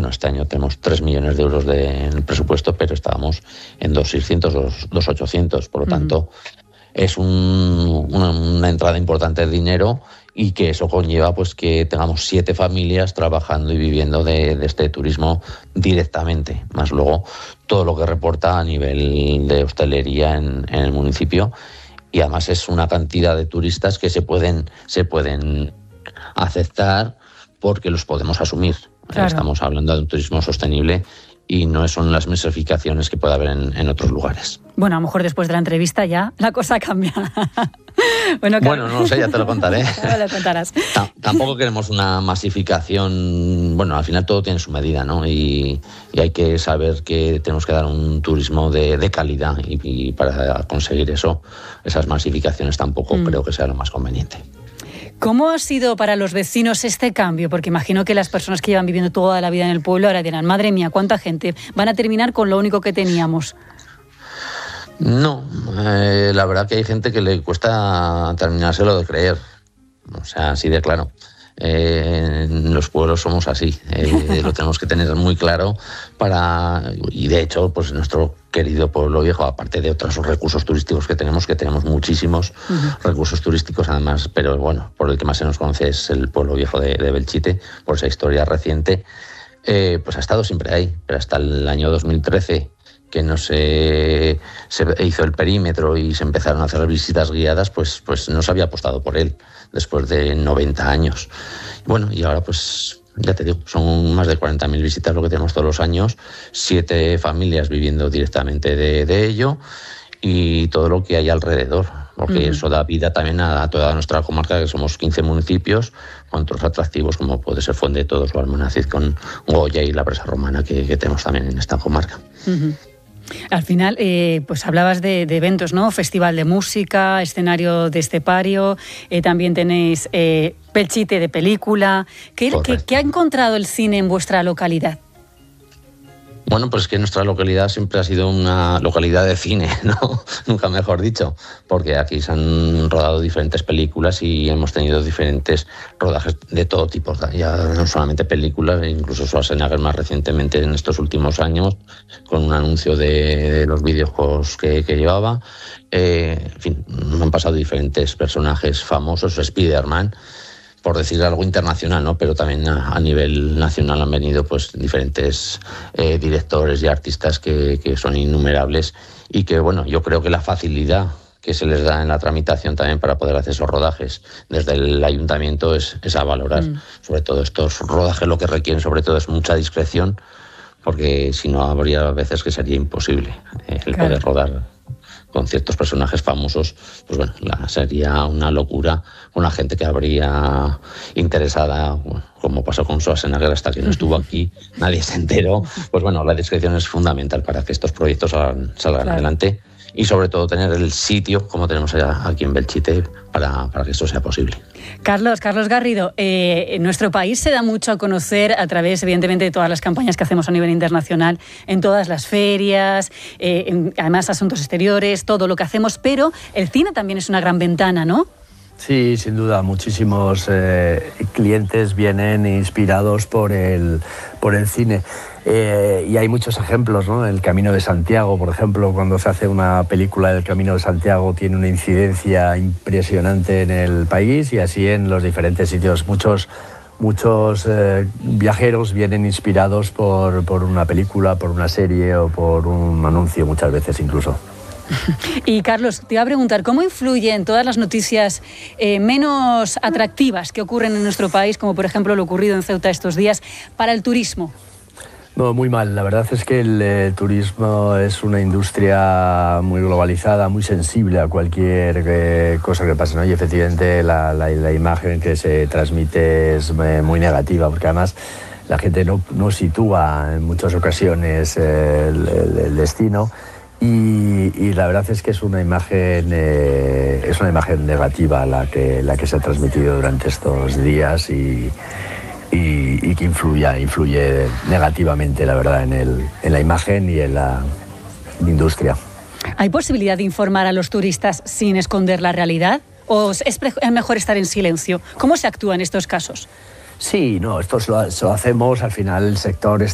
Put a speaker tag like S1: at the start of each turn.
S1: bueno, este año tenemos 3 millones de euros en el presupuesto, pero estábamos en 2.600, 2.800, por lo tanto es una entrada importante de dinero, y que eso conlleva pues que tengamos 7 familias trabajando y viviendo de este turismo directamente, más luego todo lo que reporta a nivel de hostelería en el municipio, y además es una cantidad de turistas que se pueden aceptar porque los podemos asumir. Claro. Estamos hablando de un turismo sostenible y no son las masificaciones que puede haber en otros lugares.
S2: Bueno, a lo mejor después de la entrevista ya la cosa cambia.
S1: Bueno, no lo sé, ya te lo contaré.
S2: Ya lo contarás.
S1: Tampoco queremos una masificación. Bueno, al final todo tiene su medida, ¿no? Y hay que saber que tenemos que dar un turismo de calidad, y para conseguir eso, esas masificaciones tampoco creo que sea lo más conveniente.
S2: ¿Cómo ha sido para los vecinos este cambio? Porque imagino que las personas que llevan viviendo toda la vida en el pueblo ahora dirán, madre mía, ¿cuánta gente? Van a terminar con lo único que teníamos.
S1: No, la verdad que hay gente que le cuesta terminárselo de creer. O sea, así de claro. En los pueblos somos así, lo tenemos que tener muy claro y de hecho pues nuestro querido pueblo viejo, aparte de otros recursos turísticos que tenemos muchísimos recursos turísticos además, pero bueno, por el que más se nos conoce es el pueblo viejo de Belchite, por esa historia reciente, pues ha estado siempre ahí, pero hasta el año 2013 que no se hizo el perímetro y se empezaron a hacer visitas guiadas, pues no se había apostado por él después de 90 años. Bueno, y ahora pues ya te digo, son más de 40.000 visitas lo que tenemos todos los años, 7 familias viviendo directamente de ello, y todo lo que hay alrededor, porque eso da vida también a toda nuestra comarca, que somos 15 municipios, con otros atractivos como puede ser Fuente de Todos o Almonacid con Goya y la Presa Romana que tenemos también en esta comarca.
S2: Al final, pues hablabas de eventos, ¿no? Festival de música, escenario de estepario, también tenéis Belchite de película. ¿Qué ha encontrado el cine en vuestra localidad?
S1: Bueno, pues que nuestra localidad siempre ha sido una localidad de cine, ¿no? Nunca mejor dicho, porque aquí se han rodado diferentes películas y hemos tenido diferentes rodajes de todo tipo, ya no solamente películas, incluso Schwarzenegger más recientemente en estos últimos años, con un anuncio de los videojuegos que llevaba. En fin, han pasado diferentes personajes famosos, Spider-Man, por decir algo internacional, ¿no? Pero también a nivel nacional han venido pues diferentes directores y artistas que son innumerables, y que bueno, yo creo que la facilidad que se les da en la tramitación también para poder hacer esos rodajes desde el ayuntamiento es a valorar. Sobre todo estos rodajes lo que requieren sobre todo es mucha discreción, porque si no habría veces que sería imposible poder rodar con ciertos personajes famosos. Pues bueno, sería una locura con la gente que habría interesada, como pasó con Schwarzenegger, hasta que no estuvo aquí, nadie se enteró. Pues bueno, la discreción es fundamental para que estos proyectos salgan adelante, y sobre todo tener el sitio, como tenemos aquí en Belchite, para que esto sea posible.
S2: Carlos Garrido, en nuestro país se da mucho a conocer a través, evidentemente, de todas las campañas que hacemos a nivel internacional, en todas las ferias, además asuntos exteriores, todo lo que hacemos, pero el cine también es una gran ventana, ¿no?
S3: Sí, sin duda, muchísimos clientes vienen inspirados por el cine. Y hay muchos ejemplos, ¿no? El Camino de Santiago, por ejemplo, cuando se hace una película del Camino de Santiago, tiene una incidencia impresionante en el país, y así en los diferentes sitios. Muchos viajeros vienen inspirados por una película, por una serie o por un anuncio, muchas veces incluso.
S2: Y Carlos, te iba a preguntar, ¿cómo influyen todas las noticias menos atractivas que ocurren en nuestro país, como por ejemplo lo ocurrido en Ceuta estos días, para el turismo?
S3: No, muy mal. La verdad es que el turismo es una industria muy globalizada, muy sensible a cualquier cosa que pase, ¿no? Y efectivamente la imagen que se transmite es muy negativa, porque además la gente no sitúa en muchas ocasiones el destino, y la verdad es que es una imagen negativa la que se ha transmitido durante estos días, y que influye negativamente, la verdad, en la imagen y en la industria.
S2: ¿Hay posibilidad de informar a los turistas sin esconder la realidad? ¿O es mejor estar en silencio? ¿Cómo se actúa en estos casos?
S3: Sí, no, esto lo hacemos, al final el sector